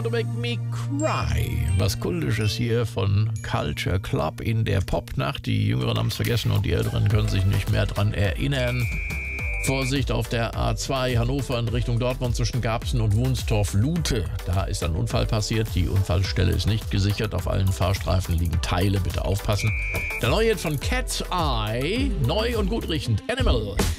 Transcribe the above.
Make Me Cry. Was Kultisches hier von Culture Club in der Popnacht. Die Jüngeren haben es vergessen und die Älteren können sich nicht mehr dran erinnern. Vorsicht auf der A2 Hannover in Richtung Dortmund zwischen Garbsen und Wunstorf-Lute. Da ist ein Unfall passiert. Die Unfallstelle ist nicht gesichert. Auf allen Fahrstreifen liegen Teile. Bitte aufpassen. Der neue Hit von Cat's Eye. Neu und gut riechend. Animal.